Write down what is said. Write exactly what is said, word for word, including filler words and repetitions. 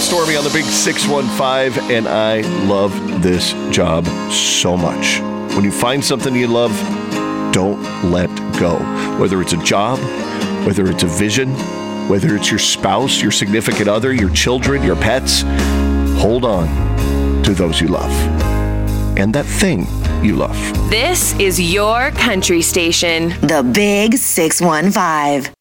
Stormy on the Big six one five, and I love this job so much. When you find something you love, don't let go. Whether it's a job, whether it's a vision, whether it's your spouse, your significant other, your children, your pets, hold on to those you love and that thing you love. This is your country station. The Big six one five.